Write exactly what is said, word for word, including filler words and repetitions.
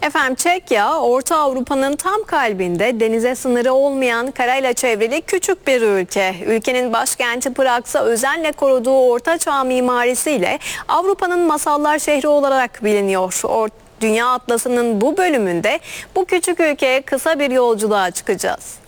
Efendim Çekya, Orta Avrupa'nın tam kalbinde denize sınırı olmayan karayla çevrili küçük bir ülke. Ülkenin başkenti Prag'sa özenle koruduğu ortaçağ mimarisiyle Avrupa'nın masallar şehri olarak biliniyor. Or Dünya Atlası'nın bu bölümünde bu küçük ülkeye kısa bir yolculuğa çıkacağız.